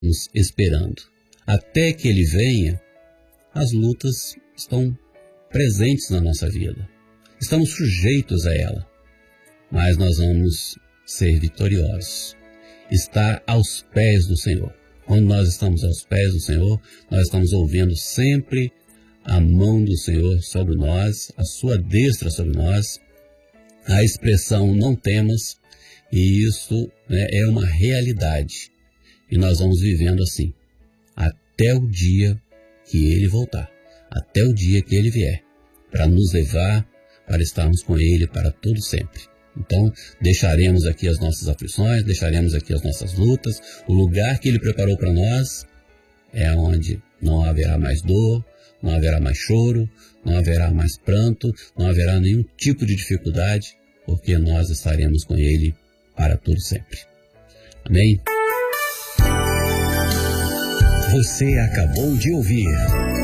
nos esperando. Até que Ele venha, as lutas estão presentes na nossa vida. Estamos sujeitos a ela, mas nós vamos ser vitoriosos. Estar aos pés do Senhor. Quando nós estamos aos pés do Senhor, nós estamos ouvindo sempre a mão do Senhor sobre nós, a sua destra sobre nós, a expressão não temas, e isso é uma realidade. E nós vamos vivendo assim, até o dia que Ele voltar, até o dia que Ele vier, para nos levar, para estarmos com Ele para todo sempre. Então, deixaremos aqui as nossas aflições, deixaremos aqui as nossas lutas. O lugar que Ele preparou para nós é onde não haverá mais dor, não haverá mais choro, não haverá mais pranto, não haverá nenhum tipo de dificuldade, porque nós estaremos com Ele para todo sempre. Amém? Você acabou de ouvir